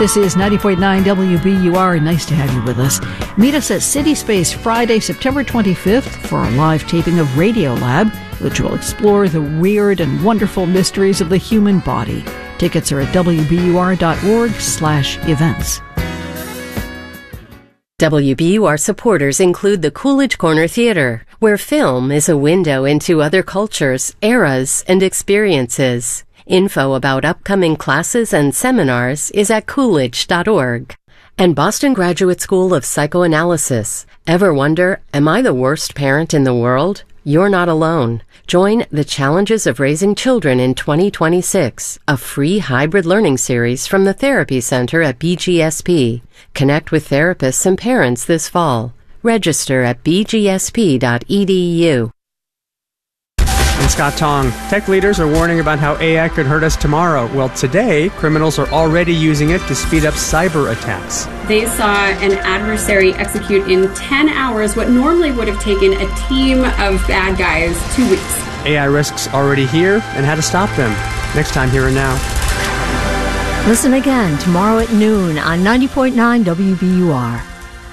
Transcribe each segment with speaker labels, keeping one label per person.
Speaker 1: This is 90.9 WBUR. Nice to have you with us. Meet us at City Space Friday, September 25th for a live taping of Radiolab, which will explore the weird and wonderful mysteries of the human body. Tickets are at wbur.org/events.
Speaker 2: WBUR supporters include the Coolidge Corner Theater, where film is a window into other cultures, eras, and experiences. Info about upcoming classes and seminars is at coolidge.org. And Boston Graduate School of Psychoanalysis. Ever wonder, am I the worst parent in the world? You're not alone. Join The Challenges of Raising Children in 2026, a free hybrid learning series from the Therapy Center at BGSP. Connect with therapists and parents this fall. Register at bgsp.edu.
Speaker 3: I'm Scott Tong. Tech leaders are warning about how AI could hurt us tomorrow. Well, today, criminals are already using it to speed up cyber attacks.
Speaker 4: They saw an adversary execute in 10 hours what normally would have taken a team of bad guys 2 weeks.
Speaker 3: AI risks already here and how to stop them. Next time, Here and Now.
Speaker 5: Listen again tomorrow at noon on 90.9 WBUR.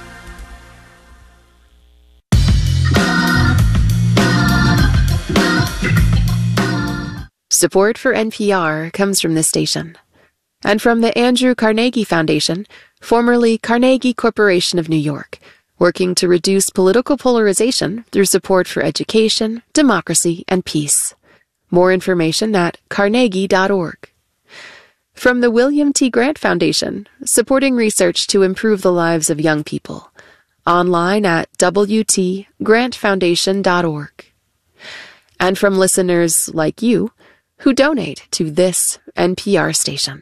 Speaker 6: Support for NPR comes from this station and from the Andrew Carnegie Foundation, formerly Carnegie Corporation of New York, working to reduce political polarization through support for education, democracy, and peace. More information at carnegie.org. From the William T. Grant Foundation, supporting research to improve the lives of young people. Online at wtgrantfoundation.org. And from listeners like you, who donate to this NPR station.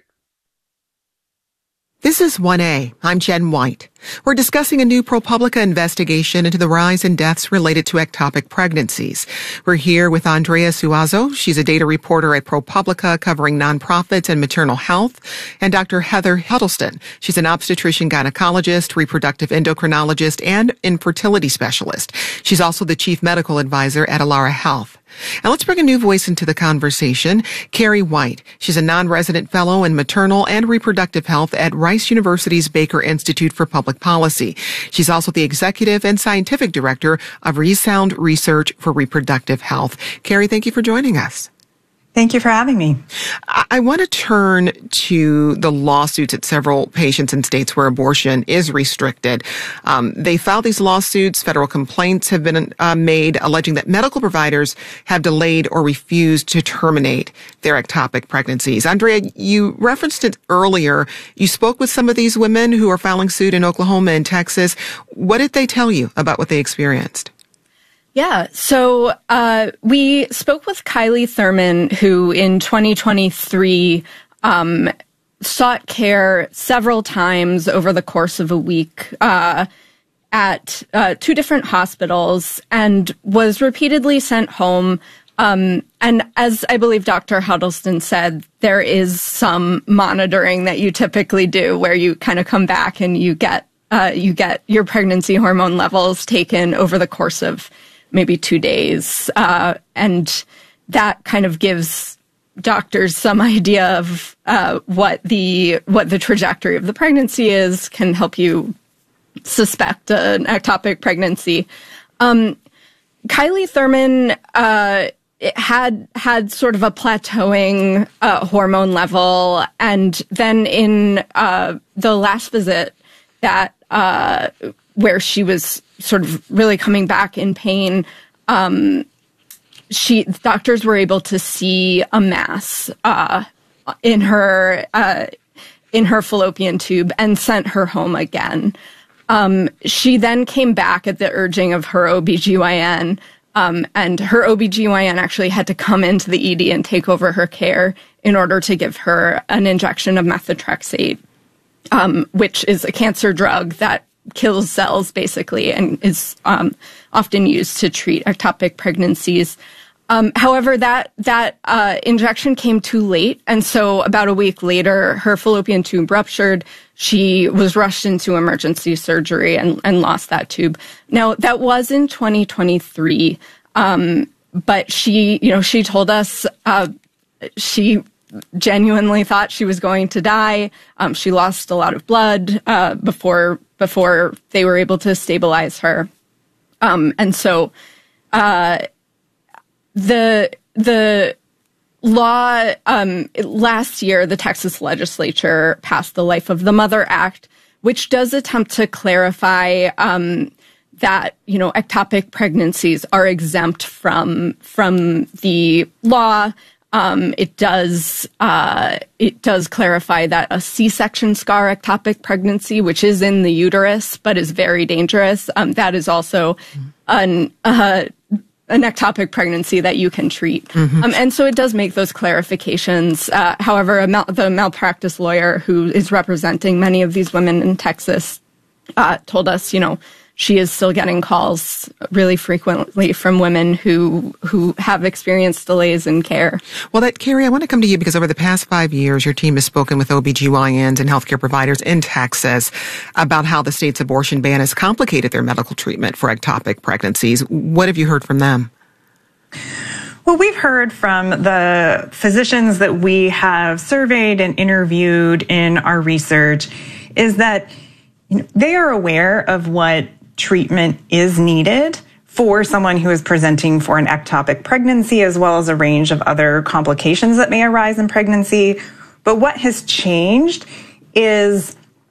Speaker 7: This is 1A. I'm Jen White. We're discussing a new ProPublica investigation into the rise in deaths related to ectopic pregnancies. We're here with Andrea Suazo. She's a data reporter at ProPublica covering nonprofits and maternal health, and Dr. Heather Huddleston. She's an obstetrician gynecologist, reproductive endocrinologist, and infertility specialist. She's also the chief medical advisor at Alara Health. And let's bring a new voice into the conversation, Carrie White. She's a non-resident fellow in maternal and reproductive health at Rice University's Baker Institute for Public Policy. She's also the executive and scientific director of Resound Research for Reproductive Health. Carrie, thank you for joining us.
Speaker 8: Thank you for having me.
Speaker 7: I want to turn to the lawsuits at several patients in states where abortion is restricted. They filed these lawsuits. Federal complaints have been made alleging that medical providers have delayed or refused to terminate their ectopic pregnancies. Andrea, you referenced it earlier. You spoke with some of these women who are filing suit in Oklahoma and Texas. What did they tell you about what they experienced?
Speaker 8: Yeah, so we spoke with Kylie Thurman, who in 2023 sought care several times over the course of a week at two different hospitals and was repeatedly sent home. And as I believe Dr. Huddleston said, there is some monitoring that you typically do where you kind of come back and you get your pregnancy hormone levels taken over the course of maybe 2 days. And that kind of gives doctors some idea of what the trajectory of the pregnancy is, can help you suspect an ectopic pregnancy. Kylie Thurman had sort of a plateauing hormone level, and then in the last visit that where she was sort of really coming back in pain, doctors were able to see a mass in her fallopian tube and sent her home again. She then came back at the urging of her OBGYN, and her OBGYN actually had to come into the ED and take over her care in order to give her an injection of methotrexate, which is a cancer drug that kills cells, basically, and is often used to treat ectopic pregnancies. However, that injection came too late, and so about a week later, her fallopian tube ruptured. She was rushed into emergency surgery and lost that tube. Now, that was in 2023, but she told us she genuinely thought she was going to die. She lost a lot of blood before they were able to stabilize her. And so the law, last year, the Texas legislature passed the Life of the Mother Act, which does attempt to clarify that, ectopic pregnancies are exempt from the law. It does clarify that a C-section scar ectopic pregnancy, which is in the uterus but is very dangerous, that is also an ectopic pregnancy that you can treat. And so it does make those clarifications. However, the malpractice lawyer who is representing many of these women in Texas told us, she is still getting calls really frequently from women who have experienced delays in care.
Speaker 7: Well, Carrie, I want to come to you because over the past 5 years, your team has spoken with OBGYNs and healthcare providers in Texas about how the state's abortion ban has complicated their medical treatment for ectopic pregnancies. What have you heard from them?
Speaker 9: Well, we've heard from the physicians that we have surveyed and interviewed in our research is that they are aware of what treatment is needed for someone who is presenting for an ectopic pregnancy, as well as a range of other complications that may arise in pregnancy. But what has changed is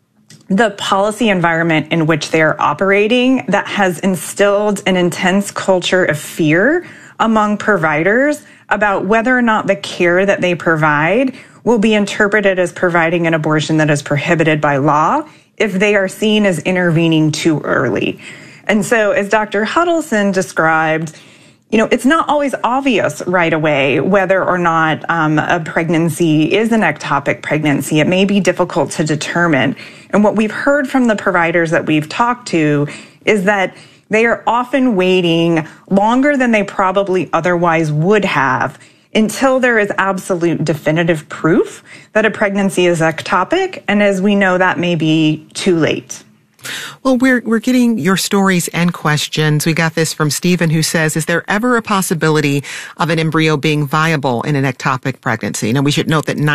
Speaker 9: the policy environment in which they are operating that has instilled an intense culture of fear among providers about whether or not the care that they provide will be interpreted as providing an abortion that is prohibited by law if they are seen as intervening too early. And so, as Dr. Huddleston described, it's not always obvious right away whether or not a pregnancy is an ectopic pregnancy. It may be difficult to determine. And what we've heard from the providers that we've talked to is that they are often waiting longer than they probably otherwise would have until there is absolute definitive proof that a pregnancy is ectopic. And as we know, that may be too late.
Speaker 7: Well, we're getting your stories and questions. We got this from Stephen, who says, is there ever a possibility of an embryo being viable in an ectopic pregnancy? Now, we should note that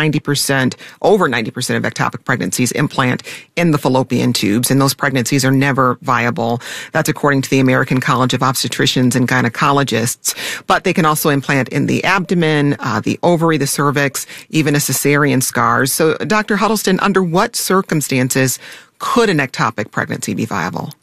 Speaker 7: over 90% of ectopic pregnancies implant in the fallopian tubes, and those pregnancies are never viable. That's according to the American College of Obstetricians and Gynecologists. But they can also implant in the abdomen, the ovary, the cervix, even a cesarean scars. So, Dr. Huddleston, under what circumstances could an ectopic pregnancy be viable?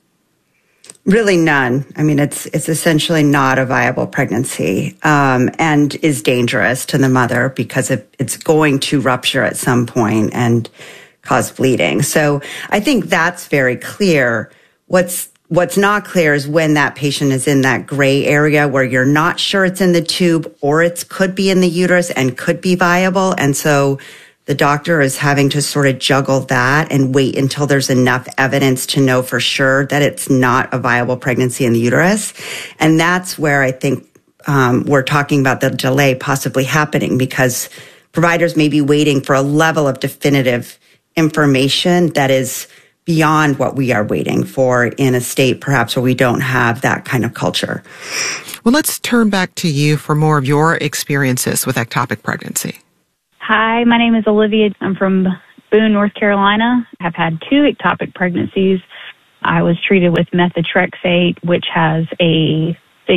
Speaker 10: Really none. I mean, it's essentially not a viable pregnancy, and is dangerous to the mother because it's going to rupture at some point and cause bleeding. So I think that's very clear. What's not clear is when that patient is in that gray area where you're not sure it's in the tube or it could be in the uterus and could be viable. And so the doctor is having to sort of juggle that and wait until there's enough evidence to know for sure that it's not a viable pregnancy in the uterus. And that's where I think we're talking about the delay possibly happening, because providers may be waiting for a level of definitive information that is beyond what we are waiting for in a state perhaps where we don't have that kind of culture.
Speaker 7: Well, let's turn back to you for more of your experiences with ectopic pregnancy.
Speaker 11: Hi, my name is Olivia. I'm from Boone, North Carolina. I've had 2 ectopic pregnancies. I was treated with methotrexate, which has a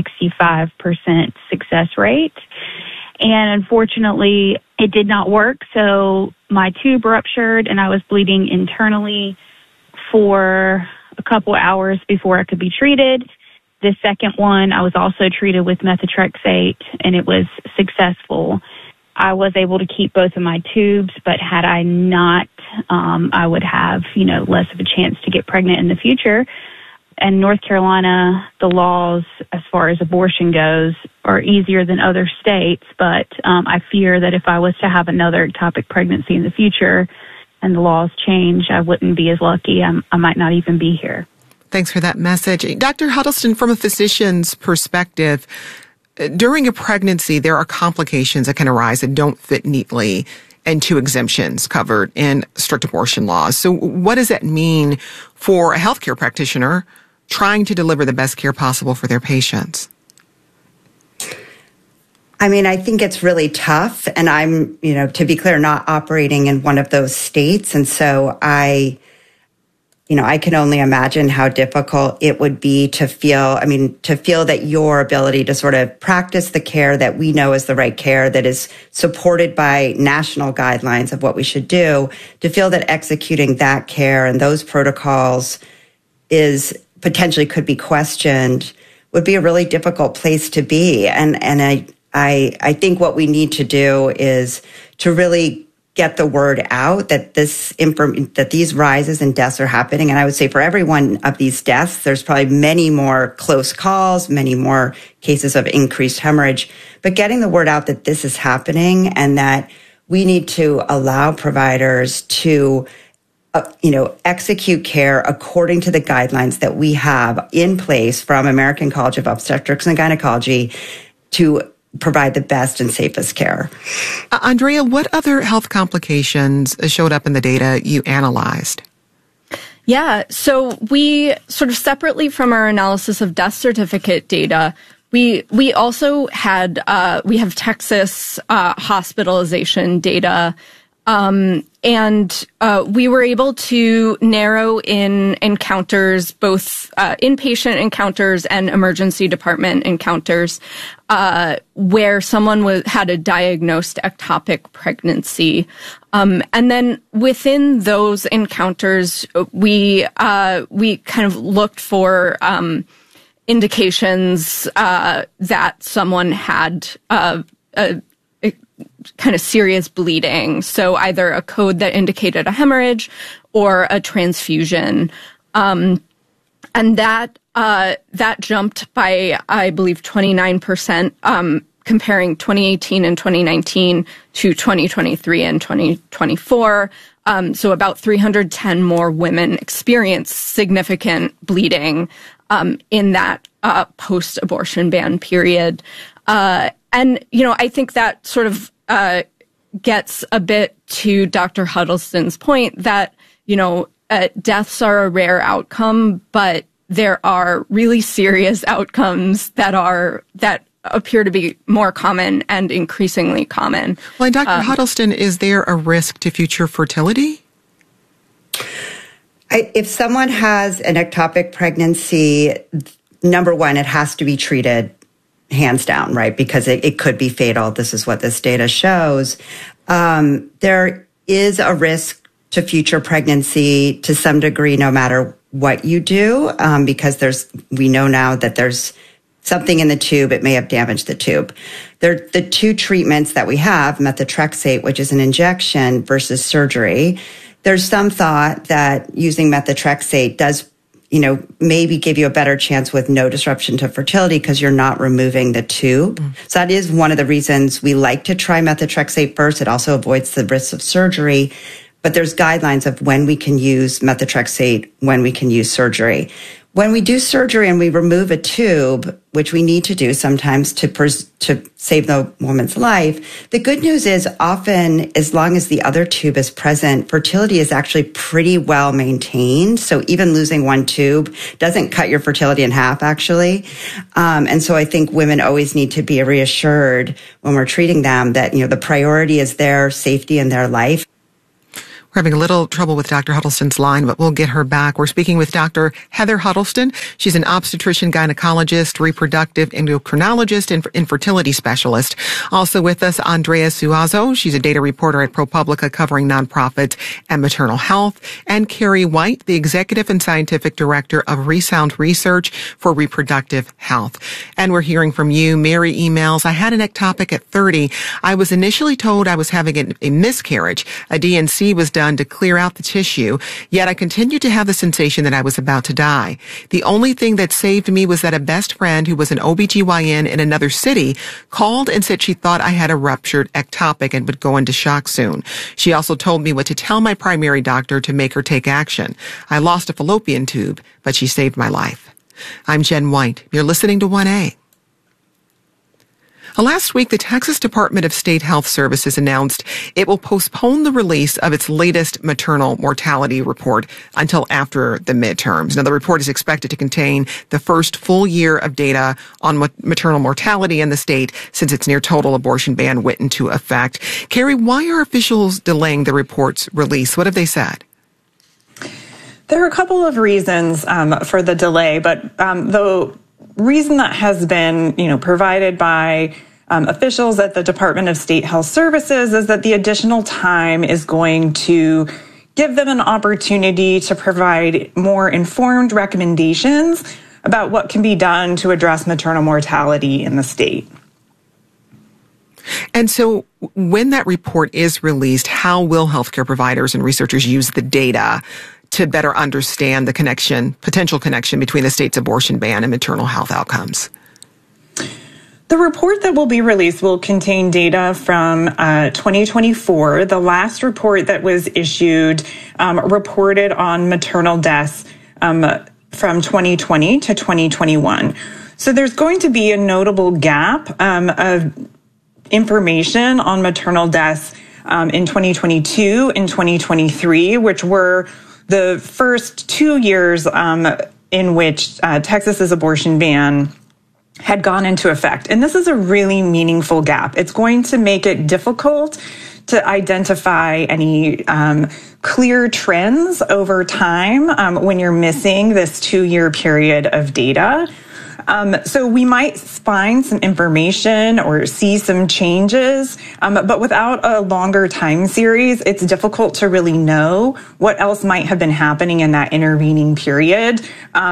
Speaker 11: 65% success rate. And unfortunately, it did not work. So my tube ruptured and I was bleeding internally for a couple hours before I could be treated. The second one, I was also treated with methotrexate and it was successful. I was able to keep both of my tubes, but had I not, I would have, less of a chance to get pregnant in the future. And North Carolina, the laws as far as abortion goes are easier than other states, but I fear that if I was to have another ectopic pregnancy in the future and the laws change, I wouldn't be as lucky. I might not even be here.
Speaker 7: Thanks for that message. Dr. Huddleston, from a physician's perspective, during a pregnancy, there are complications that can arise that don't fit neatly into exemptions covered in strict abortion laws. So what does that mean for a healthcare practitioner trying to deliver the best care possible for their patients?
Speaker 10: I mean, I think it's really tough, and I'm, to be clear, not operating in one of those states. And so I can only imagine how difficult it would be to feel that your ability to sort of practice the care that we know is the right care, that is supported by national guidelines of what we should do, to feel that executing that care and those protocols is potentially could be questioned would be a really difficult place to be. And I think what we need to do is to really get the word out that that these rises in deaths are happening. And I would say for every one of these deaths, there's probably many more close calls, many more cases of increased hemorrhage. But getting the word out that this is happening and that we need to allow providers to execute care according to the guidelines that we have in place from American College of Obstetrics and Gynecology to provide the best and safest care.
Speaker 7: Andrea, what other health complications showed up in the data you analyzed?
Speaker 8: Yeah, so we sort of separately from our analysis of death certificate data, we also had, we have Texas hospitalization data. And we were able to narrow in encounters, both inpatient encounters and emergency department encounters, where someone had a diagnosed ectopic pregnancy. And then within those encounters, we kind of looked for indications that someone had a kind of serious bleeding. So either a code that indicated a hemorrhage or a transfusion. And that jumped by, I believe, 29%, comparing 2018 and 2019 to 2023 and 2024. So about 310 more women experienced significant bleeding, in that, post-abortion ban period. And, I think that sort of gets a bit to Dr. Huddleston's point that, deaths are a rare outcome, but there are really serious outcomes that appear to be more common and increasingly common.
Speaker 7: Well, and Dr. Huddleston, is there a risk to future fertility?
Speaker 10: If someone has an ectopic pregnancy, number one, it has to be treated hands down, right? Because it could be fatal. This is what this data shows. There is a risk to future pregnancy to some degree, no matter what you do, because we know now that there's something in the tube. It may have damaged the tube. The two treatments that we have, methotrexate, which is an injection, versus surgery. There's some thought that using methotrexate does maybe give you a better chance with no disruption to fertility because you're not removing the tube. So that is one of the reasons we like to try methotrexate first. It also avoids the risks of surgery. But there's guidelines of when we can use methotrexate, when we can use surgery. When we do surgery and we remove a tube, which we need to do sometimes to save the woman's life, the good news is often, as long as the other tube is present, fertility is actually pretty well maintained. So even losing one tube doesn't cut your fertility in half, actually. And so I think women always need to be reassured when we're treating them that, the priority is their safety and their life.
Speaker 7: We're having a little trouble with Dr. Huddleston's line, but we'll get her back. We're speaking with Dr. Heather Huddleston. She's an obstetrician, gynecologist, reproductive endocrinologist, and infertility specialist. Also with us, Andrea Suazo. She's a data reporter at ProPublica covering nonprofits and maternal health. And Carrie White, the executive and scientific director of Resound Research for Reproductive Health. And we're hearing from you. Mary emails, I had an ectopic at 30. I was initially told I was having a miscarriage. A D&C was done to clear out the tissue, yet I continued to have the sensation that I was about to die. The only thing that saved me was that a best friend who was an OBGYN in another city called and said she thought I had a ruptured ectopic and would go into shock soon. She also told me what to tell my primary doctor to make her take action. I lost a fallopian tube, but she saved my life. I'm Jen White. You're listening to 1A. Last week, the Texas Department of State Health Services announced it will postpone the release of its latest maternal mortality report until after the midterms. Now, the report is expected to contain the first full year of data on maternal mortality in the state since its near total abortion ban went into effect. Carrie, why are officials delaying the report's release? What have they said?
Speaker 9: There are a couple of reasons for the delay, but the reason that has been, provided by officials at the Department of State Health Services is that the additional time is going to give them an opportunity to provide more informed recommendations about what can be done to address maternal mortality in the state.
Speaker 7: And so when that report is released, how will healthcare providers and researchers use the data to better understand the potential connection between the state's abortion ban and maternal health outcomes?
Speaker 9: The report that will be released will contain data from 2024. The last report that was issued reported on maternal deaths from 2020 to 2021. So there's going to be a notable gap of information on maternal deaths in 2022 and 2023, which were the first 2 years in which Texas's abortion ban had gone into effect. And this is a really meaningful gap. It's going to make it difficult to identify any clear trends over time when you're missing this 2-year period of data. So we might find some information or see some changes, but without a longer time series, it's difficult to really know what else might have been happening in that intervening period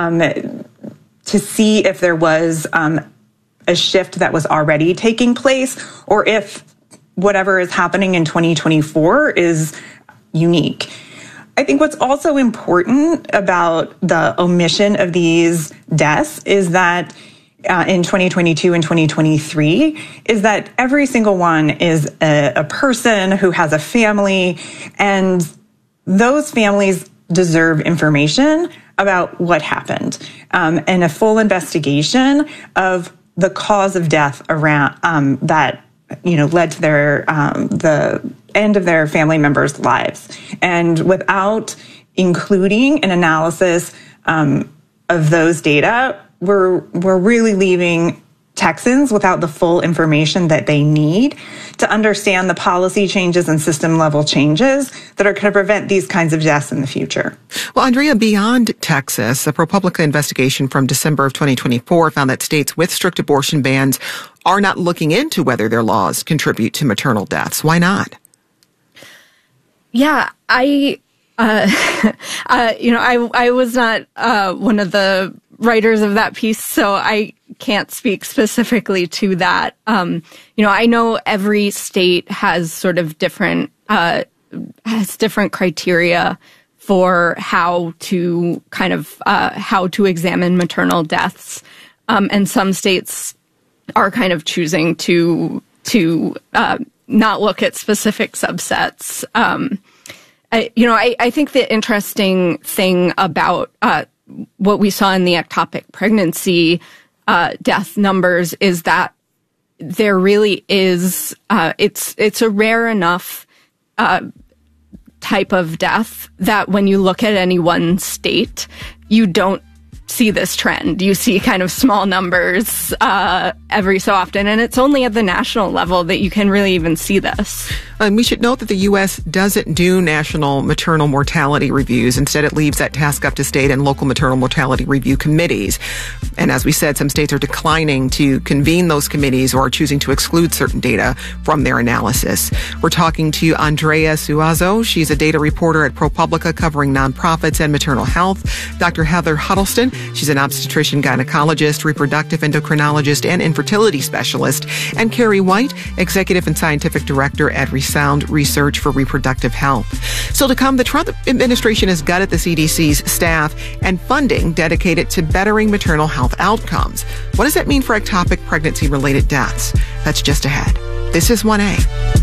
Speaker 9: to see if there was a shift that was already taking place or if whatever is happening in 2024 is unique. I think what's also important about the omission of these deaths is that in 2022 and 2023 is that every single one is a person who has a family, and those families deserve information about what happened and a full investigation of the cause of death around that led to their the end of their family members' lives. And without including an analysis of those data, we're really leaving Texans without the full information that they need to understand the policy changes and system level changes that are going to prevent these kinds of deaths in the future.
Speaker 7: Well, Andrea, beyond Texas, a ProPublica investigation from December of 2024 found that states with strict abortion bans are not looking into whether their laws contribute to maternal deaths. Why not?
Speaker 8: Yeah, I was not one of the writers of that piece, so I can't speak specifically to that. I know every state has sort of different criteria for how to how to examine maternal deaths, and some states are kind of choosing to not look at specific subsets. I think the interesting thing about what we saw in the ectopic pregnancy death numbers is that there really is it's a rare enough type of death that when you look at any one state, you don't see this trend. You see kind of small numbers every so often, and it's only at the national level that you can really even see this.
Speaker 7: And we should note that the U.S. doesn't do national maternal mortality reviews. Instead, it leaves that task up to state and local maternal mortality review committees. And as we said, some states are declining to convene those committees or are choosing to exclude certain data from their analysis. We're talking to Andrea Suazo. She's a data reporter at ProPublica covering nonprofits and maternal health. Dr. Heather Huddleston. She's an obstetrician, gynecologist, reproductive endocrinologist, and infertility specialist. And Carrie White, executive and scientific director at Resound Research for Reproductive Health. So to come, the Trump administration has gutted the CDC's staff and funding dedicated to bettering maternal health outcomes. What does that mean for ectopic pregnancy-related deaths? That's just ahead. This is 1A.